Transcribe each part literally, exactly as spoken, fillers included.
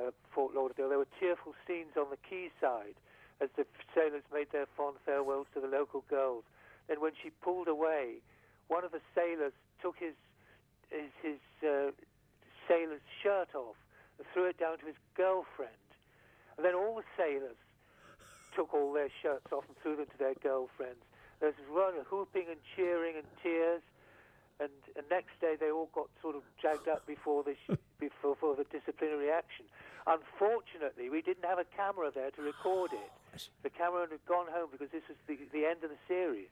uh, Fort Lauderdale, there were tearful scenes on the quayside as the sailors made their fond farewells to the local girls. Then when she pulled away, one of the sailors took his his, his uh, sailor's shirt off and threw it down to his girlfriend. And then all the sailors took all their shirts off and threw them to their girlfriends. There was run whooping and cheering and tears. And, and next day they all got sort of dragged up before the sh- before, before the disciplinary action. Unfortunately, we didn't have a camera there to record it. The camera had gone home because this was the, the end of the series.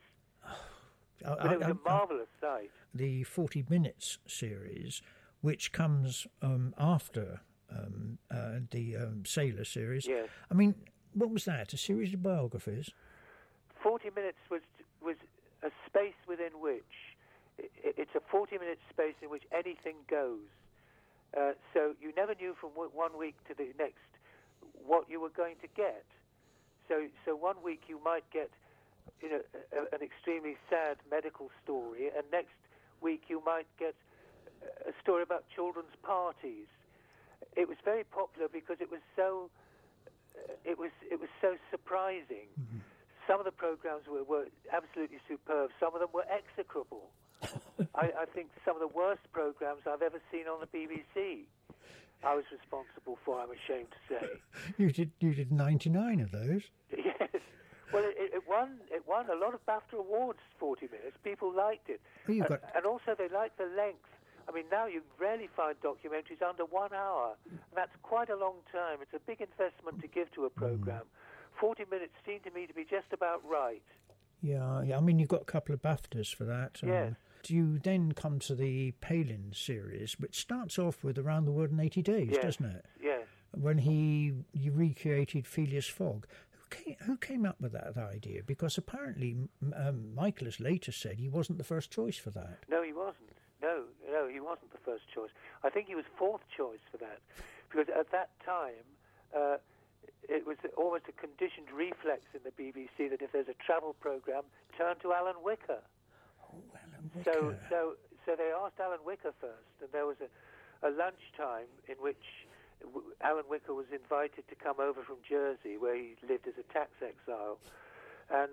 But I, it was I, a marvellous sight. The forty Minutes series, which comes um, after um, uh, the um, Sailor series. Yes. I mean, what was that? A series of biographies? forty Minutes was was a space within which... It's a forty-minute space in which anything goes. Uh, so you never knew from one week to the next what you were going to get. So, so one week you might get, you know, a, an extremely sad medical story, and next week you might get a story about children's parties. It was very popular because it was so, uh, it was it was so surprising. Mm-hmm. Some of the programs were, were absolutely superb. Some of them were execrable. I, I think some of the worst programs I've ever seen on the B B C I was responsible for, I'm ashamed to say. You did you did ninety-nine of those? Yes. Well, it, it won it won a lot of BAFTA awards, forty Minutes. People liked it. Well, you've and, got... and also they liked the length. I mean, now you rarely find documentaries under one hour. And that's quite a long time. It's a big investment to give to a program. Mm. forty Minutes seemed to me to be just about right. Yeah, yeah. I mean, you've got a couple of BAFTAs for that. Um, yes. You then come to the Palin series, which starts off with Around the World in eighty days, yes. doesn't it? Yes. When he you recreated Phileas Fogg. Who came, who came up with that idea? Because apparently um, Michael has later said he wasn't the first choice for that. No, he wasn't. No, no, he wasn't the first choice. I think he was fourth choice for that. Because at that time, uh, it was almost a conditioned reflex in the B B C that if there's a travel programme, turn to Alan Wicker. Oh, Alan Wicker. So, so, so they asked Alan Wicker first, and there was a, a lunchtime in which w- Alan Wicker was invited to come over from Jersey, where he lived as a tax exile, and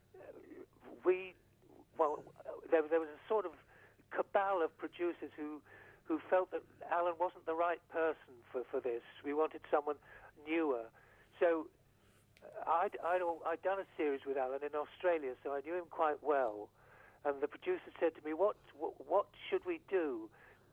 we, well, there, there was a sort of cabal of producers who, who felt that Alan wasn't the right person for, for this. We wanted someone newer. So I'd, I'd, I'd done a series with Alan in Australia, so I knew him quite well. And the producer said to me, what, what, what should we do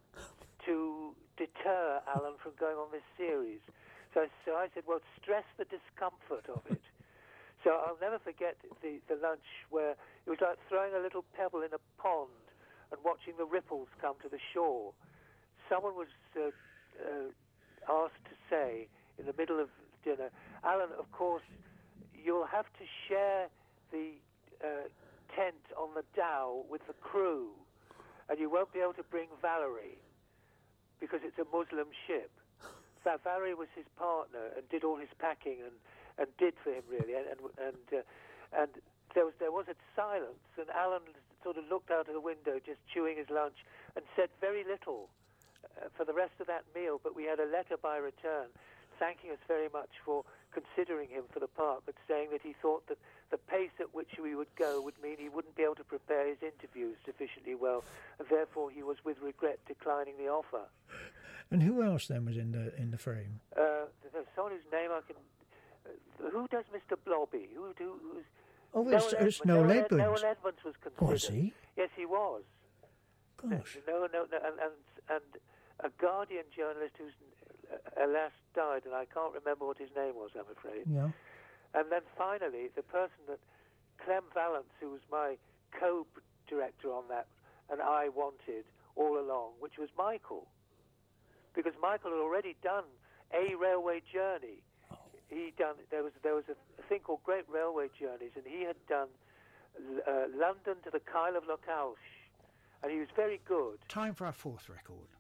to deter Alan from going on this series? So, so I said, well, stress the discomfort of it. So I'll never forget the, the lunch where it was like throwing a little pebble in a pond and watching the ripples come to the shore. Someone was uh, uh, asked to say in the middle of dinner, Alan, of course, you'll have to share the uh, tent on the Dow with the crew, and you won't be able to bring Valerie because it's a Muslim ship. So Valerie was his partner and did all his packing and, and did for him really, and and and, uh, and there was there was a silence, and Alan sort of looked out of the window, just chewing his lunch, and said very little uh, for the rest of that meal. But we had a letter by return, thanking us very much for considering him for the part, but saying that he thought that the pace at which we would go would mean he wouldn't be able to prepare his interviews sufficiently well, and therefore he was with regret declining the offer. And who else then was in the in the frame? Uh, there's someone whose name I can... Uh, who does Mister Blobby? Who do? Who's, oh, it's Noel, it's Noel Edmonds. Noel Edmonds. Noel Edmonds was considered. Was he? Yes, he was. Gosh. No, no, no, and, and, and a Guardian journalist who's uh, alas died, and I can't remember what his name was, I'm afraid. Yeah. And then finally, the person that Clem Valance, who was my co-director on that, and I wanted all along, which was Michael. Because Michael had already done a railway journey. Oh. He done there was there was a thing called Great Railway Journeys, and he had done uh, London to the Kyle of Lochalsh, and he was very good. Time for our fourth record.